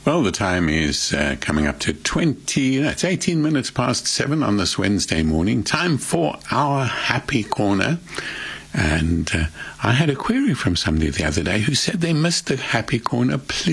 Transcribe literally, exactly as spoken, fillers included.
Well, the time is uh, coming up to twenty, no, it's eighteen minutes past seven on this Wednesday morning. Time for our Happy Corner. And uh, I had a query from somebody the other day who said they missed the Happy Corner. Please